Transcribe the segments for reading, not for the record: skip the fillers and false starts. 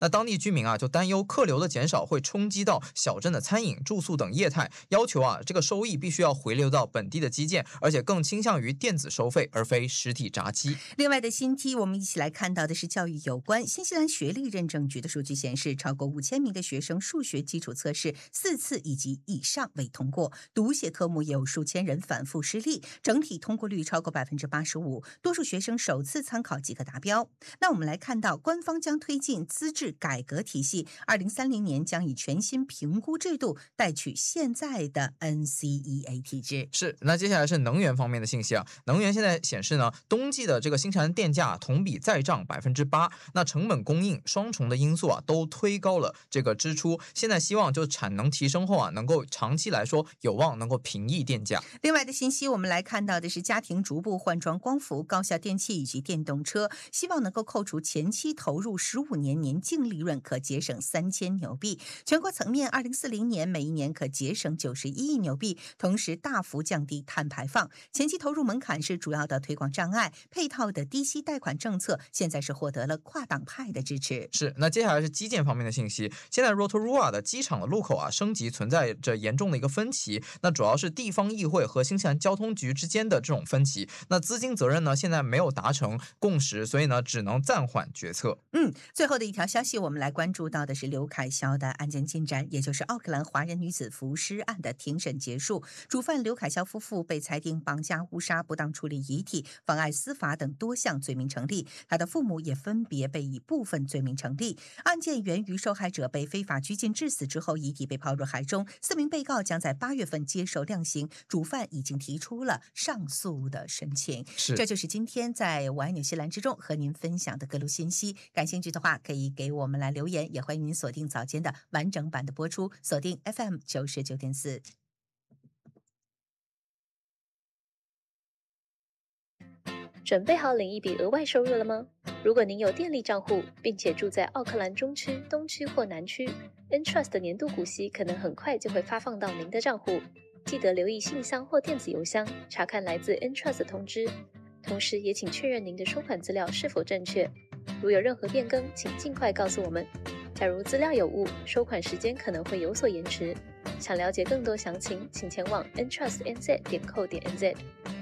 那当地居民就担忧客流的减少会冲击到小镇的餐饮、住宿等业态，要求这个收益必须要回流到本地的基建，而且更倾向于电子收费而非实体闸机。 另外的新梯，我们一起来看到的是教育有关。新西兰学历认证局的数据显示，超过5000名的学生数学基础测试4次以及以上未通过，读写科目也有数千人反复失利，整体通过率超过85%，多数学生首次参考即可达标。那我们来看到，官方将推进资质改革体系，2030年将以全新评估制度代取现在的 NCEA 体制。 是，那接下来是能源方面的信息能源现在显示呢，冬季的这个新西兰电价同比再涨8%，那成本供应双重的因素都推高了这个支出。现在希望就产能提升后能够长期来说有望能够平抑电价。 另外的信息，我们来看到的是家庭逐步换装光伏、高效电器以及电动车，希望能够扣除前期投入15年年净利润，可节省3000纽币。全国层面，2040年每一年可节省91亿纽币，同时大幅降低碳排放。前期投入门槛是主要的推广障碍，配套的低息贷款政策现在是获得了跨党派的支持。 是，那接下来是基建方面的信息。现在 Rotorua 的机场的路口升级存在着严重的一个分歧，那主要是地方议会和新西兰交通局之间的这种分歧。那资金责任呢，现在没有达成共识，所以呢，只能暂缓决策。 最后的一条消息，我们来关注到的是刘凯霄的案件进展，也就是奥克兰华人女子浮尸案的庭审结束。主犯刘凯霄夫妇被裁定绑架、误杀、不当处理遗体、妨碍司法等多项罪名成立，他的父母也分别被以部分罪名成立。案件源于受害者被非法拘禁致死之后，遗体被抛入海中。4名被告将在8月份接受量刑，主犯已经提出了上诉的申请。这就是今天在我爱纽西兰之中和您分享的各路信息。感兴趣的话，可以给我们来留言，也欢迎您锁定早间的完整版的播出，锁定 FM 99.4。 准备好领一笔额外收入了吗？如果您有电力账户，并且住在奥克兰中区、东区或南区， Entrust 的年度股息可能很快就会发放到您的账户。记得留意信箱或电子邮箱，查看来自 Entrust 的通知，同时也请确认您的收款资料是否正确。如有任何变更，请尽快告诉我们。假如资料有误，收款时间可能会有所延迟。想了解更多详情，请前往 entrustnz.co.nz。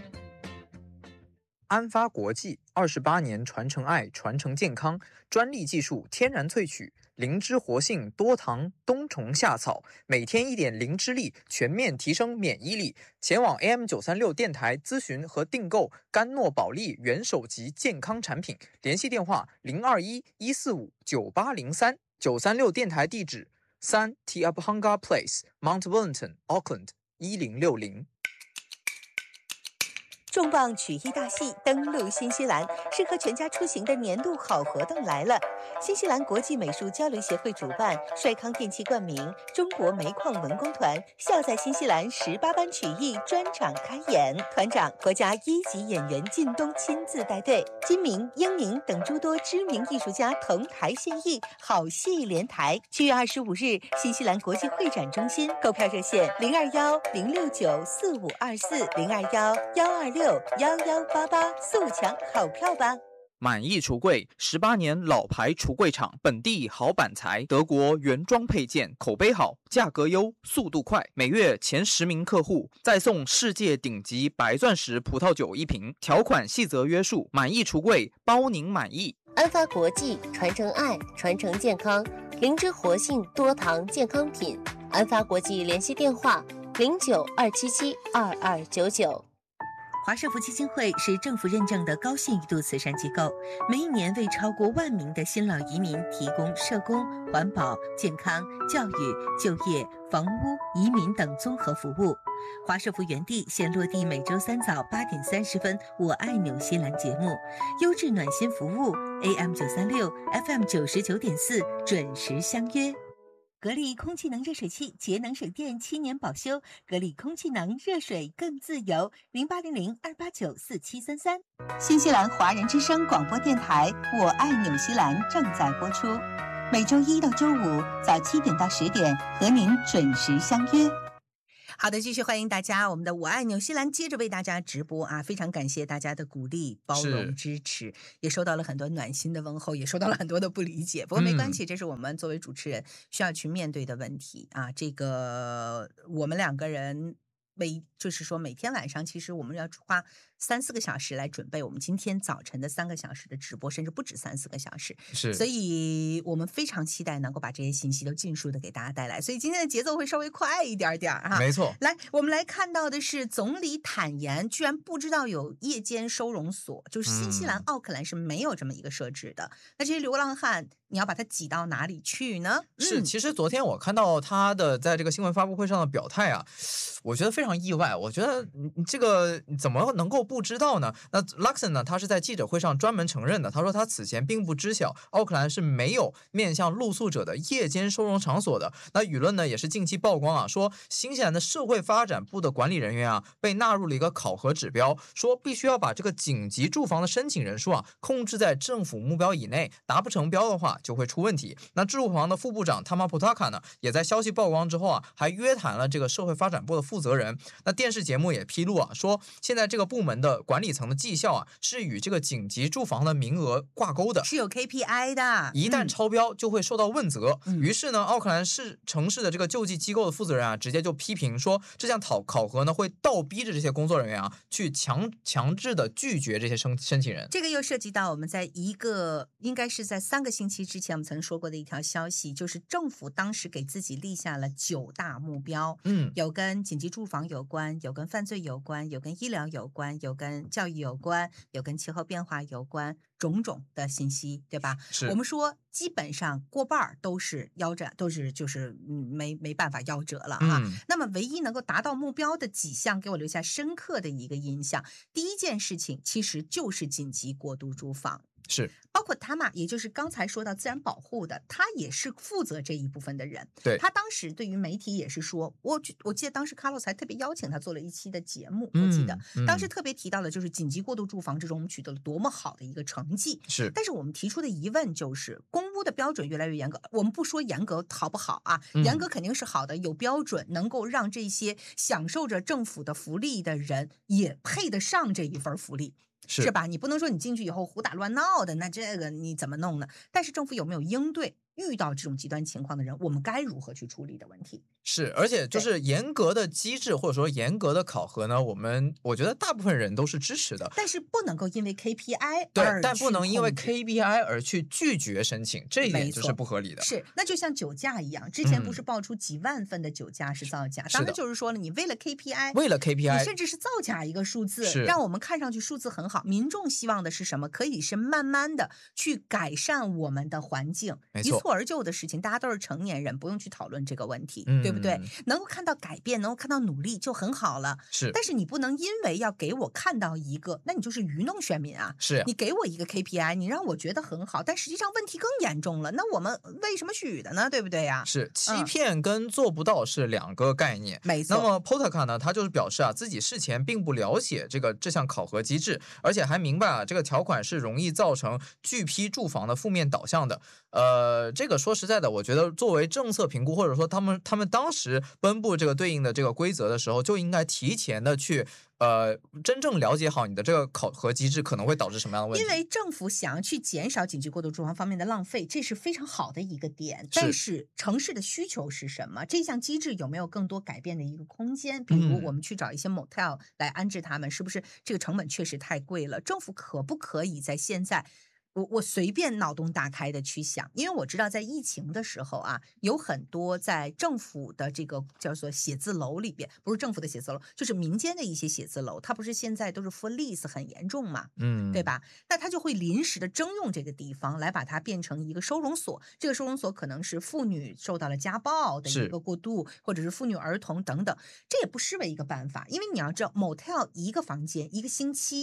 安发国际28年传承爱，传承健康，专利技术天然萃取，灵芝活性多糖冬虫夏草，每天一点灵芝力，全面提升免疫力。前往 AM936 电台咨询和订购甘诺宝利元首级健康产品，联系电话021-145-9803。936电台地址3 Tiabhanga Place Mount Wellington Auckland 1060。 重磅曲艺大戏登陆新西兰，适合全家出行的年度好活动来了！新西兰国际美术交流协会主办，帅康电器冠名，中国煤矿文工团笑在新西兰18班曲艺专场开演，团长国家1级演员靳东亲自带队，金明、英宁等诸多知名艺术家同台献艺，好戏连台。7月25日，新西兰国际会展中心，购票热线021-069-4524，021-126-1188，速抢好票吧！ 满意橱柜18年老牌橱柜厂，本地好板材，德国原装配件，口碑好，价格优，速度快。每月前10名客户再送世界顶级白钻石葡萄酒1瓶，条款细则约束。满意橱柜，包您满意。 安发国际，传承爱，传承健康，灵芝活性多糖健康品。安发国际联系电话09-277-2299。 华社福基金会是政府认证的高信誉度慈善机构，每一年为超过1万名的新老移民提供社工、环保、健康、教育、就业、房屋、移民等综合服务。华社福原地现落地每周3早8点30分，我爱纽西兰节目，优质暖心服务 AM936 FM99.4 准时相约。格力空气能热水器节能省电7年保修，格力空气能热水更自由，0800-289-4733。新西兰华人之声广播电台我爱纽西兰正在播出，每周1到周5早7点到10点和您准时相约。 好的，继续欢迎大家，我们的我爱纽西兰接着为大家直播啊！非常感谢大家的鼓励、包容、支持，也收到了很多暖心的问候，也收到了很多的不理解。不过没关系，这是我们作为主持人需要去面对的问题啊。这个我们两个人就是说每天晚上，其实我们要花3-4个小时来准备我们今天早晨的3个小时的直播，甚至不止3-4个小时。 是， 所以我们非常期待能够把这些信息都尽数的给大家带来。所以今天的节奏会稍微快一点点哈。 没错。 来，我们来看到的是总理坦言，居然不知道有夜间收容所，就是新西兰奥克兰是没有这么一个设置的。那这些流浪汉，你要把他挤到哪里去呢？ 是，其实昨天我看到他的在这个新闻发布会上的表态啊，我觉得非常意外。我觉得你这个怎么能够不知道呢？那 Luxon 呢，他是在记者会上专门承认的，他说他此前并不知晓奥克兰是没有面向露宿者的夜间收容场所的。那舆论呢也是近期曝光啊，说新西兰的社会发展部的管理人员啊被纳入了一个考核指标，说必须要把这个紧急住房的申请人数啊控制在政府目标以内，达不成标的话就会出问题。那住房的副部长 Tama Potaka 呢，也在消息曝光之后啊，还约谈了这个社会发展部的负责人。那电视节目也披露啊，说现在这个部门的管理层的绩效啊，是与这个紧急住房的名额挂钩的， 是有 KPI 的， 一旦超标就会受到问责。于是呢，奥克兰城市的这个救济机构的负责人啊，直接就批评说，这项考核呢会倒逼着这些工作人员啊，去强制的拒绝这些申请人。 这个又涉及到我们在应该是在3个星期之前我们曾说过的一条消息，就是政府当时给自己立下了9大目标，有跟紧急住房有关，有跟犯罪有关，有跟医疗有关，有跟教育有关，有跟气候变化有关，种种的信息，对吧？我们说基本上过半都是夭折，都是就是没办法夭折了啊。那么唯一能够达到目标的几项，给我留下深刻的一个印象。第一件事情其实就是紧急过渡住房。 是， 包括他嘛，也就是刚才说到自然保护的，他也是负责这一部分的人。 对， 他当时对于媒体也是说，我记得当时卡洛斯还特别邀请他做了一期的节目，我记得当时特别提到的就是紧急过渡住房之中我们取得了多么好的一个成绩。 是， 但是我们提出的疑问就是，公屋的标准越来越严格，我们不说严格好不好啊，严格肯定是好的，有标准能够让这些享受着政府的福利的人也配得上这一份福利。是吧？你不能说你进去以后胡打乱闹的，那这个你怎么弄呢？但是政府有没有应对遇到这种极端情况的人，我们该如何去处理的问题？ 是，而且就是严格的机制或者说严格的考核呢，我觉得大部分人都是支持的， 但是不能够因为 KPI 对，但不能因为 KPI 而去拒绝申请，这一点就是不合理的。 是，那就像酒驾一样，之前不是爆出几万份的酒驾是造假，当时就是说了，你为了 KPI， 你甚至是造假一个数字，让我们看上去数字很好，民众希望的是什么？可以是慢慢的去改善我们的环境，一蹴而就的事情，大家都是成年人，不用去讨论这个问题，对不对？能够看到改变，能够看到努力就很好了。 是， 但是你不能因为要给我看到一个，那你就是愚弄选民啊！ 是， 你给我一个 KPI， 你让我觉得很好，但实际上问题更严重了。那我们为什么许的呢？对不对呀？ 是，欺骗跟做不到是2个概念。 没错。 那么 Potaka 呢，他就是表示啊，自己事前并不了解这项考核机制，而且还明白啊，这个条款是容易造成拒批住房的负面导向的。这个说实在的，我觉得作为政策评估，或者说他们当时颁布这个对应的这个规则的时候，就应该提前的去真正了解好你的这个考核机制可能会导致什么样的问题。 因为政府想要去减少紧急过渡住房方面的浪费，这是非常好的一个点。但是城市的需求是什么？这项机制有没有更多改变的一个空间？比如我们去找一些 motel 来安置他们，是不是这个成本确实太贵了？政府可不可以在现在？我随便脑洞大开的去想，因为我知道在疫情的时候啊，有很多在政府的这个叫做写字楼里边，不是政府的写字楼，就是民间的一些写字楼，它不是现在都是 for lease 很严重嘛，对吧？那它就会临时的征用这个地方来把它变成一个收容所，这个收容所可能是妇女受到了家暴的一个过渡，或者是妇女儿童等等，这也不失为一个办法，因为你要知道 motel 一个房间一个星期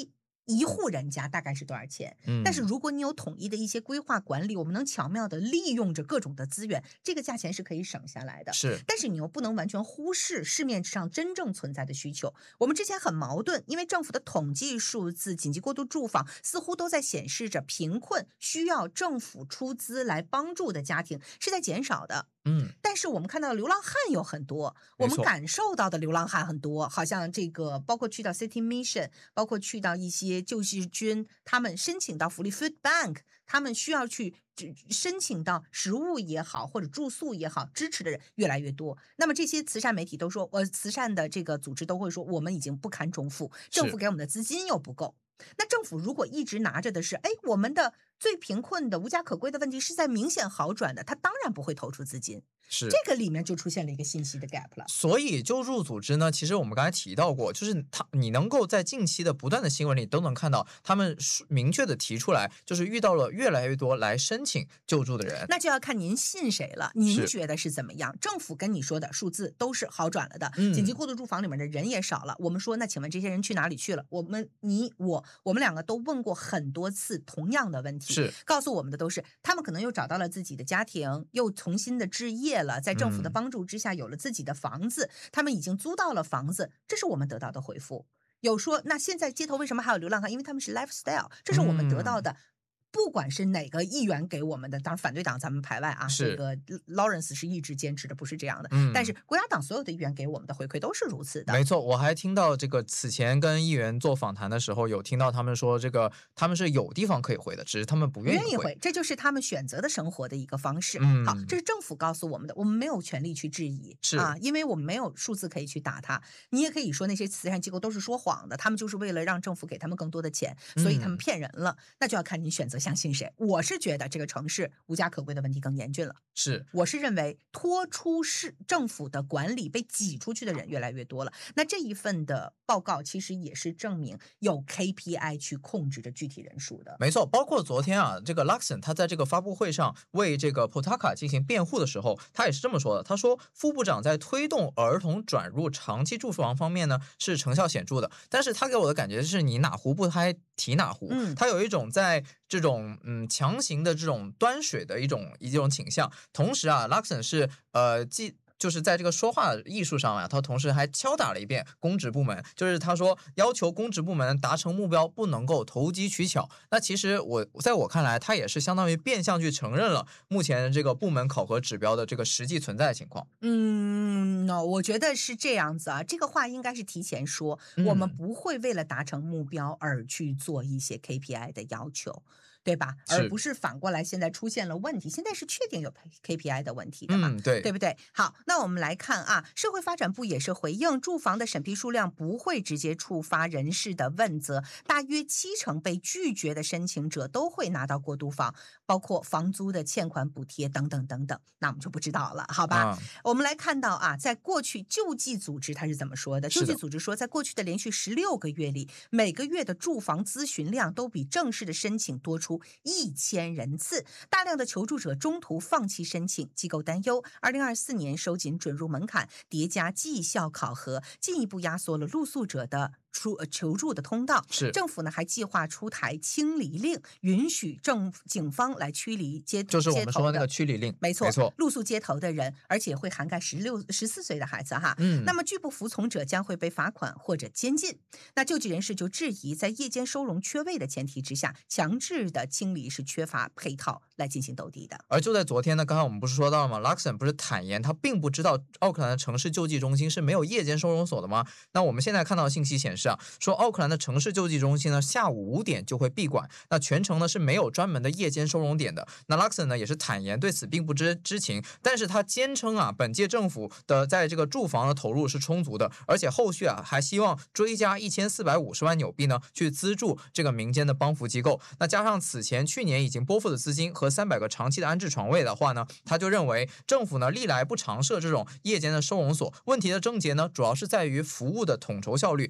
一户人家大概是多少钱。但是如果你有统一的一些规划管理，我们能巧妙的利用着各种的资源，这个价钱是可以省下来的。 是， 但是你又不能完全忽视市面上真正存在的需求。我们之前很矛盾，因为政府的统计数字、紧急过渡住房似乎都在显示着贫困需要政府出资来帮助的家庭是在减少的。但是我们看到流浪汉有很多，我们感受到的流浪汉很多，好像这个包括去到 City Mission， 包括去到一些救济军，他们申请到福利 Food Bank， 他们需要去申请到食物也好或者住宿也好，支持的人越来越多。那么这些慈善媒体都说，慈善的这个组织都会说，我们已经不堪重负，政府给我们的资金又不够。那政府如果一直拿着的是，我们的最贫困的无家可归的问题是在明显好转的，他当然不会投出资金。 是， 这个里面就出现了一个信息的 gap 了。 所以救助组织呢，其实我们刚才提到过，就是你能够在近期的不断的新闻里都能看到，他们明确的提出来，就是遇到了越来越多来申请救助的人。 那就要看您信谁了，您觉得是怎么样？政府跟你说的数字都是好转了的，紧急过渡住房里面的人也少了。我们说，那请问这些人去哪里去了？我们两个都问过很多次同样的问题， 是告诉我们的都是，他们可能又找到了自己的家庭，又重新的置业了，在政府的帮助之下有了自己的房子，他们已经租到了房子，这是我们得到的回复。有说，那现在街头为什么还有流浪汉？因为他们是 lifestyle， 这是我们得到的。不管是哪个议员给我们的，当然反对党咱们排外啊，这个 Lawrence 是一直坚持的不是这样的，但是国家党所有的议员给我们的回馈都是如此的。 没错，我还听到这个此前跟议员做访谈的时候，有听到他们说，这个他们是有地方可以回的，只是他们不愿意回， 这就是他们选择的生活的一个方式。好，这是政府告诉我们的，我们没有权利去质疑， 是啊，因为我们没有数字可以去打它。你也可以说那些慈善机构都是说谎的，他们就是为了让政府给他们更多的钱，所以他们骗人了。那就要看你选择相信谁。我是觉得这个城市无家可归的问题更严峻了。我是认为脱出政府的管理被挤出去的人越来越多了。那这一份的报告其实也是证明有 KPI 去控制着具体人数的。 没错，包括昨天啊，这个 Luxon 他在这个发布会上为这个 Potaka 进行辩护的时候，他也是这么说的。他说，副部长在推动儿童转入长期住房方面呢是成效显著的，但是他给我的感觉是你哪壶不开提哪壶，他有一种在这种强行的这种端水的一种倾向。同时啊 Luxon 是就是在这个说话艺术上啊，他同时还敲打了一遍公职部门，就是他说要求公职部门达成目标不能够投机取巧。那其实在我看来，他也是相当于变相去承认了目前这个部门考核指标的这个实际存在的情况。 我觉得是这样子啊，这个话应该是提前说，我们不会为了达成目标而去做一些 KPI 的要求。对吧？而不是反过来现在出现了问题，现在是确定有 KPI 的问题的嘛？对不对？好，那我们来看啊，社会发展部也是回应，住房的审批数量不会直接触发人事的问责，大约70%被拒绝的申请者都会拿到过渡房，包括房租的欠款补贴等等等等。那我们就不知道了，好吧？我们来看到啊，在过去救济组织他是怎么说的？救济组织说，在过去的连续16个月里，每个月的住房咨询量都比正式的申请多出1000人次，大量的求助者中途放弃申请，机构担忧2024年收紧准入门槛，叠加绩效考核，进一步压缩了露宿者的求助的通道。政府呢还计划出台清理令，允许警方来驱离就是我们说的那个驱离令， 没错，露宿街头的人，而且会涵盖14岁的孩子哈。那么拒不服从者将会被罚款或者监禁。那救济人士就质疑，在夜间收容缺位的前提之下，强制的清理是缺乏配套来进行斗地的。 而就在昨天呢，刚才我们不是说到了吗？ Luxon 不是坦言他并不知道奥克兰的城市救济中心是没有夜间收容所的吗？那我们现在看到的信息显示啊，说奥克兰的城市救济中心呢下午5点就会闭馆，那全城呢是没有专门的夜间收容点的。那 Luxon 呢也是坦言对此并不知情，但是他坚称啊，本届政府的在这个住房的投入是充足的，而且后续啊还希望追加1450万纽币呢去资助这个民间的帮扶机构。那加上此前去年已经拨付的资金和300个长期的安置床位的话呢，他就认为政府呢历来不常设这种夜间的收容所，问题的症结呢主要是在于服务的统筹效率，而不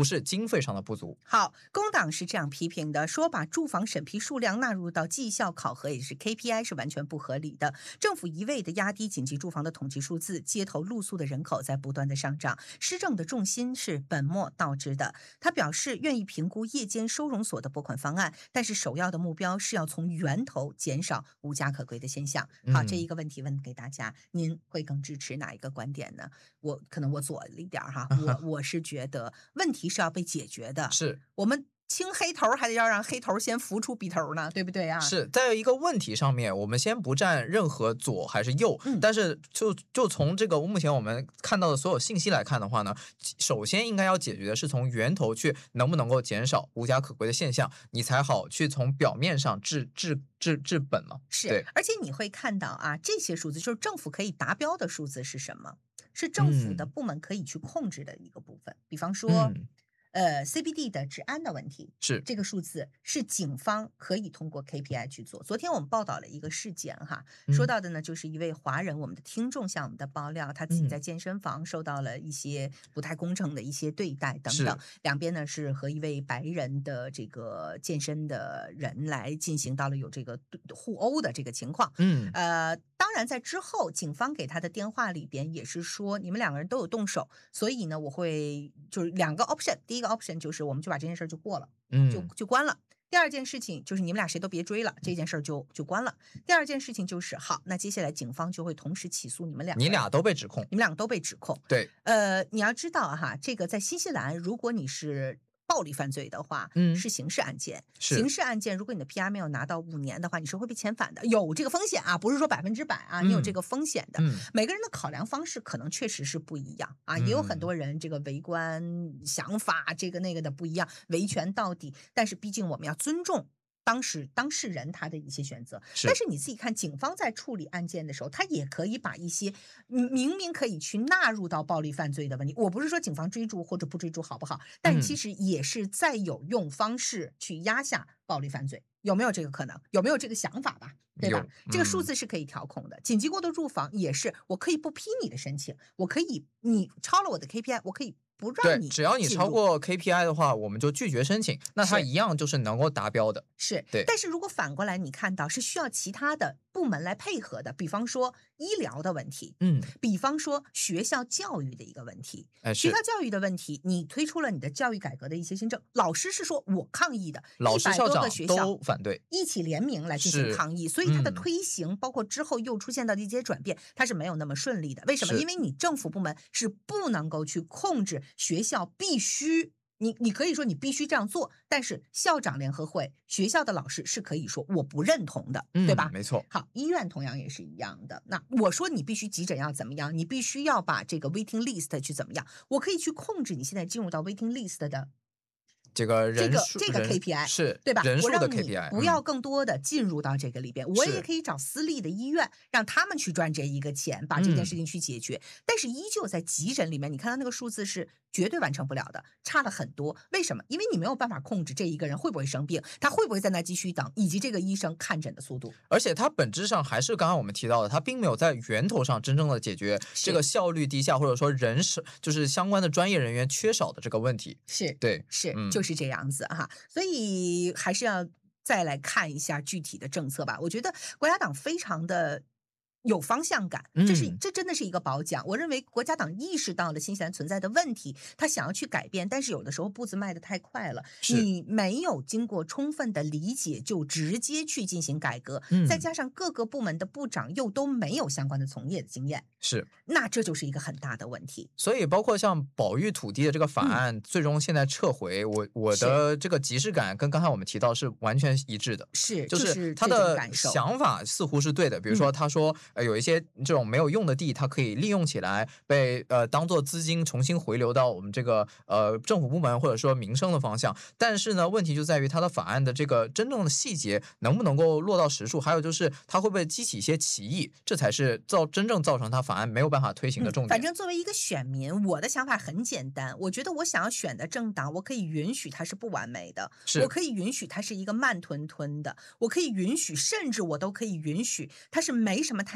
不是经费上的不足。 好，工党是这样批评的，说把住房审批数量纳入到绩效考核，也就是 KPI 是完全不合理的。政府一味的压低紧急住房的统计数字，街头露宿的人口在不断的上涨，施政的重心是本末倒置的。他表示愿意评估夜间收容所的拨款方案，但是首要的目标是要从源头减少无家可归的现象。好，这一个问题问给大家，您会更支持哪一个观点呢？可能我左了一点哈，我是觉得问题是要被解决的， 是我们清黑头还得要让黑头先浮出鼻头呢，对不对啊？ 是在一个问题上面，我们先不站任何左还是右，但是就从这个目前我们看到的所有信息来看的话呢，首先应该要解决的是从源头去能不能够减少无家可归的现象，你才好去从表面上治本嘛。 是，而且你会看到啊，这些数字就是政府可以达标的数字是什么？是政府的部门可以去控制的一个部分，比方说。CBD 的治安的问题是这个数字是警方可以通过 KPI 去做。昨天我们报道了一个事件哈，说到的呢就是一位华人，我们的听众向我们的爆料，他自己在健身房受到了一些不太公正的一些对待等等，两边呢是和一位白人的这个健身的人来进行到了有这个互殴的这个情况。当然在之后警方给他的电话里边也是说你们两个人都有动手，所以呢我会就是两个 option， 第一个 option 就是我们就把这件事就过了，就关了。第二件事情就是你们俩谁都别追了，这件事就关了。第二件事情就是好，那接下来警方就会同时起诉你们俩， 你俩都被指控， 你们两个都被指控。 对， 你要知道哈，这个在新西兰，如果你是暴力犯罪的话，是刑事案件。刑事案件，如果你的 PR 没有拿到5年的话，你是会被遣返的，有这个风险啊，不是说100%啊，你有这个风险的。每个人的考量方式可能确实是不一样啊，也有很多人这个围观想法这个那个的不一样，维权到底。但是毕竟我们要尊重当事人他的一些选择，但是你自己看，警方在处理案件的时候，他也可以把一些明明可以去纳入到暴力犯罪的问题。我不是说警方追逐或者不追逐好不好，但其实也是在有用方式去压下暴力犯罪，有没有这个可能？有没有这个想法吧？对吧？这个数字是可以调控的。紧急过渡住房也是，我可以不批你的申请，我可以你超了我的 KPI， 我可以不让你， 只要你超过 KPI 的话，我们就拒绝申请，那它一样就是能够达标的。 是， 对。 但是如果反过来你看到是需要其他的部门来配合的，比方说医疗的问题，比方说学校教育的一个问题，学校教育的问题，你推出了你的教育改革的一些新政，老师是说我抗议的， 老师校长都反对， 一起联名来进行抗议，所以它的推行，包括之后又出现到的一些转变，它是没有那么顺利的。为什么？因为你政府部门是不能够去控制学校必须。你可以说你必须这样做，但是校长联合会、学校的老师是可以说我不认同的，对吧？ 没错。 好，医院同样也是一样的。那我说你必须急诊要怎么样，你必须要把这个 waiting list 去怎么样，我可以去控制你现在进入到 waiting list 的这个人数， 这个 KPI 是对吧？ 人数的 KPI， 我让你不要更多的进入到这个里边，我也可以找私立的医院，让他们去赚这一个钱，把这件事情去解决。但是依旧在急诊里面，你看到那个数字是绝对完成不了的，差了很多。为什么？因为你没有办法控制这一个人会不会生病，他会不会在那继续等，以及这个医生看诊的速度。 而且它本质上还是刚刚我们提到的，它并没有在源头上真正的解决这个效率低下，或者说人是就是相关的专业人员缺少的这个问题。 是， 对， 就是这样子哈。所以还是要再来看一下具体的政策吧。我觉得国家党非常的有方向感，这真的是一个褒奖。我认为国家党意识到了新西兰存在的问题，他想要去改变，但是有的时候步子迈得太快了，你没有经过充分的理解就直接去进行改革，再加上各个部门的部长又都没有相关的从业的经验，那这就是一个很大的问题。 所以包括像保育土地的这个法案，最终现在撤回，我的这个即视感跟刚才我们提到是完全一致的，就是他的想法似乎是对的。比如说他说有一些这种没有用的地，它可以利用起来，被当做资金重新回流到我们这个政府部门或者说民生的方向。但是呢，问题就在于它的法案的这个真正的细节能不能够落到实处，还有就是它会不会激起一些歧义，这才是真正造成它法案没有办法推行的重点。 反正作为一个选民，我的想法很简单，我觉得我想要选的政党，我可以允许它是不完美的，我可以允许它是一个慢吞吞的，我可以允许，甚至我都可以允许它是没什么太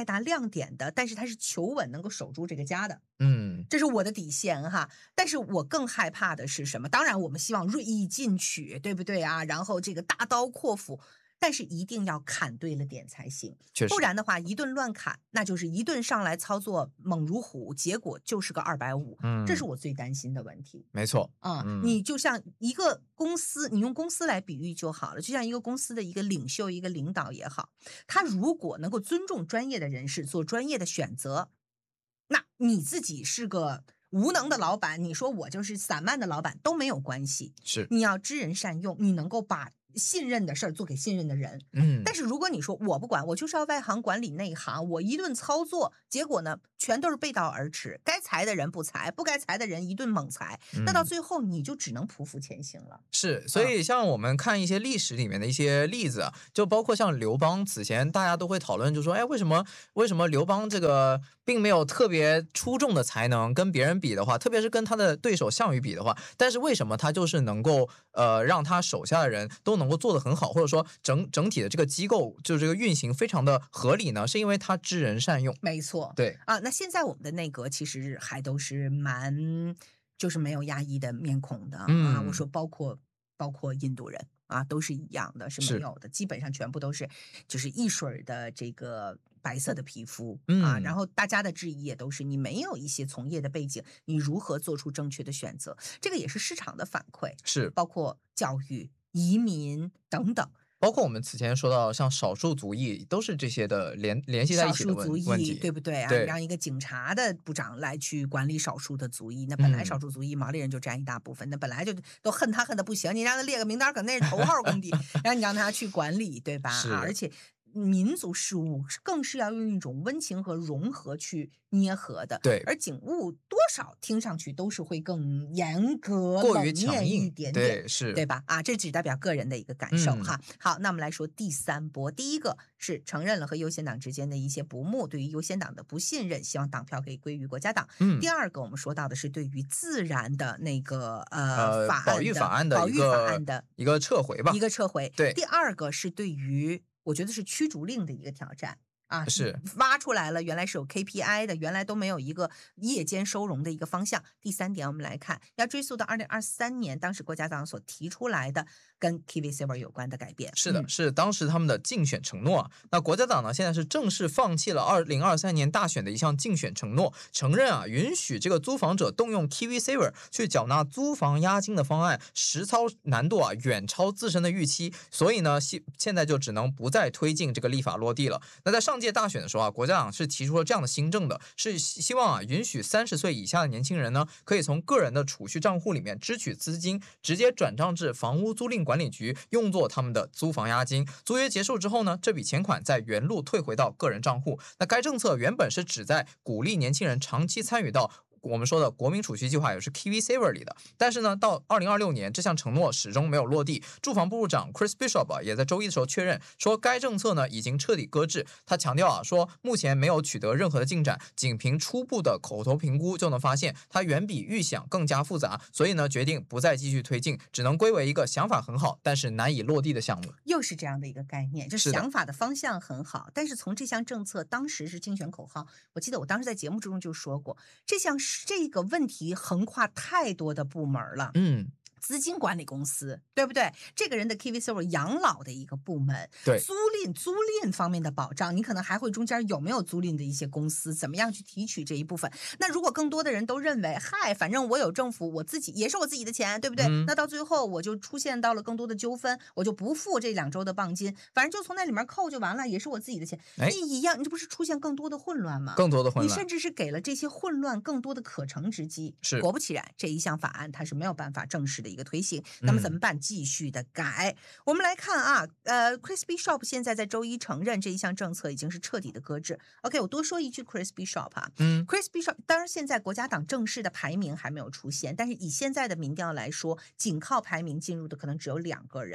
大亮点的，但是它是求稳能够守住这个家的。 这是我的底线哈。但是我更害怕的是什么？当然我们希望锐意进取，对不对啊？然后这个大刀阔斧。但是一定要砍对了点才行，不然的话一顿乱砍，那就是一顿上来操作猛如虎，结果就是个250，这是我最担心的问题。 没错你就像一个公司，你用公司来比喻就好了，就像一个公司的一个领袖、一个领导也好，他如果能够尊重专业的人士，做专业的选择，那你自己是个无能的老板，你说我就是散漫的老板都没有关系， 是你要知人善用，你能够把信任的事儿做给信任的人。但是如果你说我不管，我就是要外行管理内行，我一顿操作，结果呢全都是背道而驰，该裁的人不裁，不该裁的人一顿猛裁，那到最后你就只能匍匐前行了。 是，所以像我们看一些历史里面的一些例子，就包括像刘邦，此前大家都会讨论，就说，哎，为什么刘邦这个并没有特别出众的才能，跟别人比的话，特别是跟他的对手项羽比的话，但是为什么他就是能够让他手下的人都能够做得很好，或者说整体的这个机构就是这个运行非常的合理呢？是因为他知人善用。 没错， 对啊，那现在我们的内阁其实还都是就是没有亚裔的面孔的啊。我说包括印度人啊，都是一样的，是没有的，基本上全部都是就是一水的这个白色的皮肤啊。然后大家的质疑也都是你没有一些从业的背景，你如何做出正确的选择？这个也是市场的反馈， 是包括教育、移民等等。 包括我们此前说到像少数族裔，都是这些的联系在一起的问题， 少数族裔对不对啊？ 对， 让一个警察的部长来去管理少数的族裔，那本来少数族裔毛利人就占一大部分，那本来就都恨他恨的不行，你让他列个名单，可能那是头号公敌，然后你让他去管理，对吧？而且民族事务更是要用一种温情和融合去捏合的， 对。 而警务多少听上去都是会更严格、 过于强硬一点点， 对吧？啊，这只代表个人的一个感受哈。好，那我们来说第三波，第一个是承认了和优先党之间的一些不睦，对于优先党的不信任，希望党票可以归于国家党。第二个，我们说到的是对于自然的那个保育法案的一个撤回吧， 对。第二个是对于我觉得是驱逐令的一个挑战啊， 是挖出来了，原来是有 KPI 的，原来都没有一个夜间收容的一个方向。第三点，我们来看，要追溯到2023年，当时国家党所提出来的跟 KiwiSaver 有关的改变。 是的，是当时他们的竞选承诺。那国家党呢，现在是正式放弃了2023年大选的一项竞选承诺，承认允许这个租房者动用 KiwiSaver 去缴纳租房押金的方案，实操难度远超自身的预期，所以呢，现在就只能不再推进这个立法落地了。那在上届大选的时候国家党是提出了这样的新政的，是希望允许30岁以下的年轻人呢，可以从个人的储蓄账户里面支取资金，直接转账至房屋租赁管理局，用作他们的租房押金。租约结束之后呢，这笔钱款再原路退回到个人账户。那该政策原本是旨在鼓励年轻人长期参与到我们说的国民储蓄计划，也是 KiwiSaver 里的，但是呢，到2026年这项承诺始终没有落地。住房部长 Chris Bishop 也在周一的时候确认说，该政策呢已经彻底搁置。他强调说，目前没有取得任何的进展，仅凭初步的口头评估就能发现它远比预想更加复杂，所以呢决定不再继续推进，只能归为一个想法很好但是难以落地的项目。 又是这样的一个概念，就是想法的方向很好，但是从这项政策当时是竞选口号，我记得我当时在节目之中就说过，这个问题横跨太多的部门了。资金管理公司，对不对？这个人的 KiwiSaver 养老的一个部门， 对， 租赁方面的保障，你可能还会中间有没有租赁的一些公司，怎么样去提取这一部分？那如果更多的人都认为，嗨，反正我有政府，我自己也是我自己的钱，对不对？那到最后我就出现到了更多的纠纷，我就不付这2周的磅金，反正就从那里面扣就完了，也是我自己的钱。你一样，你这不是出现更多的混乱吗？ 更多的混乱， 你甚至是给了这些混乱更多的可乘之机。 是， 果不其然，这一项法案它是没有办法正式的一个推行。那么怎么办？继续的改。我们来看啊，Chris Bishop 现在在周一承认这一项政策已经是彻底的搁置。OK， 我多说一句 Chris Bishop 啊，Chris Bishop 当然现在国家党正式的排名还没有出现，但是以现在的民调来说，仅靠排名进入的可能只有2个人。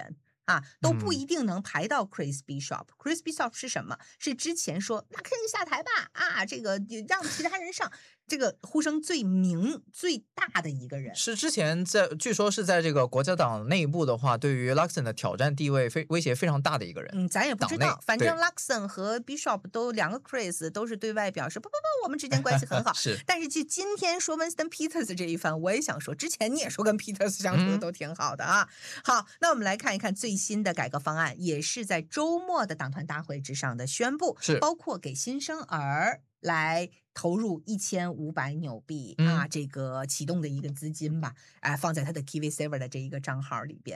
都不一定能排到 Chris Bishop。Chris Bishop 是什么？是之前说那可以下台吧，这个让其他人上，这个呼声最大的一个人。 是之前据说是在这个国家党内部的话，对于 Luxon 的挑战地位威胁非常大的一个人。 咱也不知道，反正 Luxon 和 Bishop 都两个 Chris 都是对外表示不，我们之间关系很好。 是， 但是就今天说 Winston Peters 这一番，我也想说，之前你也说跟 Peters 相处的都挺好的啊。好，那我们来看一看最新的改革方案，也是在周末的党团大会之上的宣布， 是包括给新生儿来投入1500纽币这个启动的一个资金吧，放在他的 KiwiSaver 的这一个账号里边。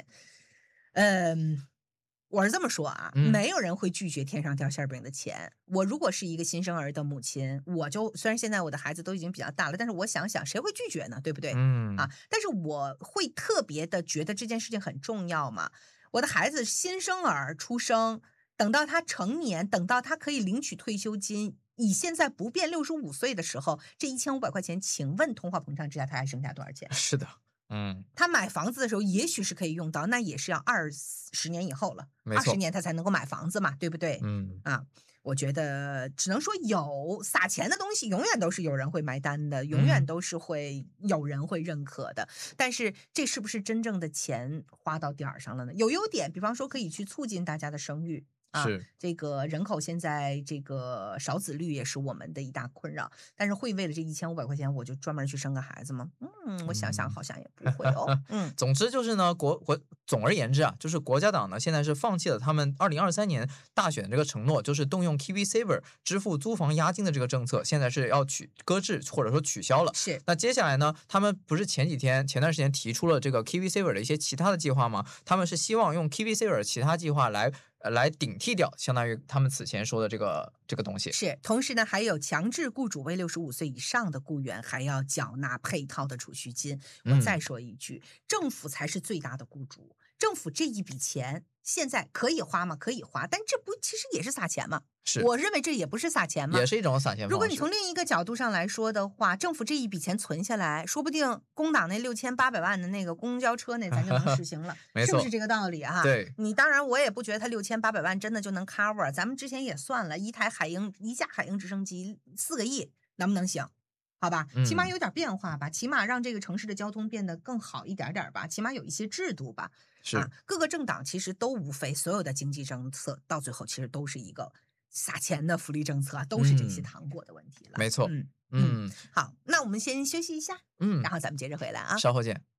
我是这么说没有人会拒绝天上掉馅饼的钱。我如果是一个新生儿的母亲，我就虽然现在我的孩子都已经比较大了，但是我想想谁会拒绝呢？对不对？但是我会特别的觉得这件事情很重要嘛。我的孩子新生儿出生，等到他成年，等到他可以领取退休金，以现在不变65岁的时候，这1500块钱，请问通货膨胀之下他还剩下多少钱？ 是的。 他买房子的时候也许是可以用到，那也是要20年以后了，20年他才能够买房子嘛，对不对？我觉得只能说撒钱的东西永远都是有人会买单的，永远都是会有人会认可的。但是这是不是真正的钱花到点儿上了呢？有优点，比方说可以去促进大家的生育。 是这个人口现在这个少子率也是我们的一大困扰，但是会为了这1500块钱我就专门去生个孩子吗？我想想好像也不会哦。 总之就是呢，总而言之就是国家党呢现在是放弃了他们2023年大选的这个承诺，就是动用 KiwiSaver 支付租房押金的这个政策，现在是要搁置或者说取消了。 是。 那接下来呢，他们不是前段时间提出了这个 KiwiSaver 的一些其他的计划吗？他们是希望用 KiwiSaver 其他计划来顶替掉相当于他们此前说的这个东西。 是，同时呢还有强制雇主为65岁以上的雇员还要缴纳配套的储蓄金。我再说一句，政府才是最大的雇主，政府这一笔钱现在可以花吗？可以花，但这不其实也是撒钱吗？ 是， 我认为这也不是撒钱吗？ 也是一种撒钱方式。 如果你从另一个角度上来说的话，政府这一笔钱存下来，说不定工党那6800万的那个公交车那咱就能实行了。 没错， 是不是这个道理对， 你当然我也不觉得他6800万真的就能 cover， 咱们之前也算了，一架海鹰直升机4个亿能不能行？好吧，起码有点变化吧，起码让这个城市的交通变得更好一点吧，起码有一些制度吧。 是各个政党其实都无非所有的经济政策到最后其实都是一个撒钱的福利政策都是这些糖果的问题了。 没错。 好，那我们先休息一下，然后咱们接着回来稍后见。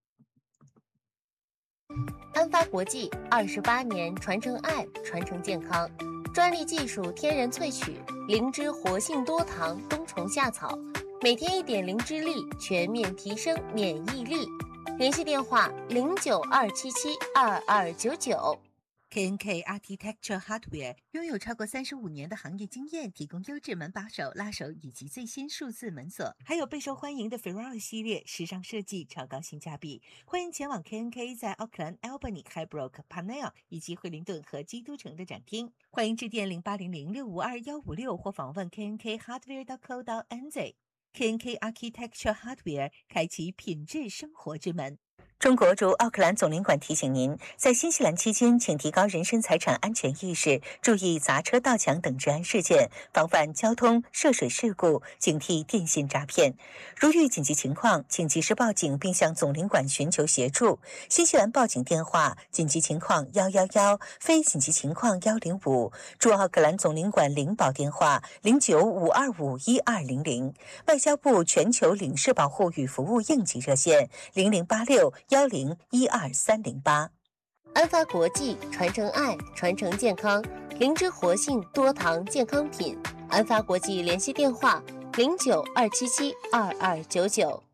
安发国际28年传承爱，传承健康，专利技术天然萃取，灵芝活性多糖冬虫夏草，每天1点灵芝粒，全面提升免疫力。联系电话092772299。 K&K Architecture Hardware 拥有超过35年的行业经验，提供优质门把手、拉手以及最新数字门锁，还有备受欢迎的 Ferrari 系列，时尚设计，超高性价比。欢迎前往 K&K 在奥克兰 Albany、Highbrook、Parnell 以及惠灵顿和基督城的展厅。欢迎致电0800652156或访问 KNKHardware.co.nz。K&K Architecture Hardware 开启品质生活之门。中国驻奥克兰总领馆提醒您，在新西兰期间，请提高人身财产安全意识，注意砸车、盗抢等治安事件，防范交通、涉水事故，警惕电信诈骗。如遇紧急情况，请及时报警并向总领馆寻求协助。新西兰报警电话：紧急情况111，非紧急情况105。驻奥克兰总领馆领保电话0952512200。外交部全球领事保护与服务应急热线0086101238。 安发国际传承爱，传承健康，灵芝活性多糖健康品。安发国际联系电话0927722299。